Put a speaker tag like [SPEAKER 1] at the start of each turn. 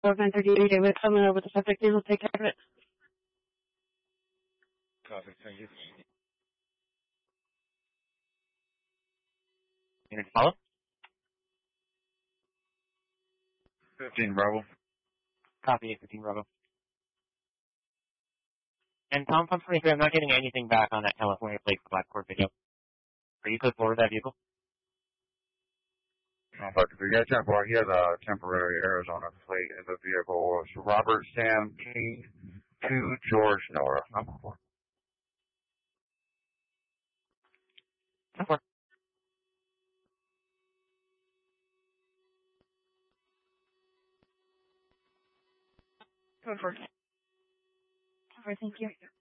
[SPEAKER 1] 9:30 David coming over the subject. We'll take care of it.
[SPEAKER 2] Copy, thank you.
[SPEAKER 3] Unit follow?
[SPEAKER 2] 15 Bravo.
[SPEAKER 3] Copy, 15 Bravo. And Tom, I'm not getting anything back on that California plate for Blackport video. Are you put forward that vehicle?
[SPEAKER 2] But he has a temporary Arizona plate, and the vehicle was Robert Sam King to George Nora. Number 4.
[SPEAKER 3] Number 4.
[SPEAKER 1] Number 4. Thank you.